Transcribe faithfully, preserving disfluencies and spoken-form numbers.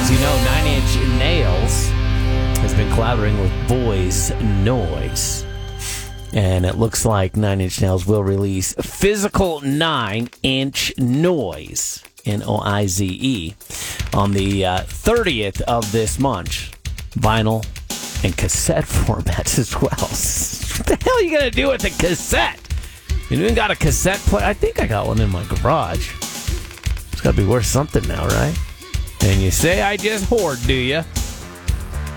As you know, Nine Inch Nails has been collaborating with Boys Noise. And it looks like Nine Inch Nails will release Physical Nine Inch Noise, N O I Z E, on the uh, thirtieth of this month. Vinyl and cassette formats as well. What the hell are you going to do with a cassette? You even got a cassette player? I think I got one in my garage. It's got to be worth something now, right? And you say I just hoard, do you?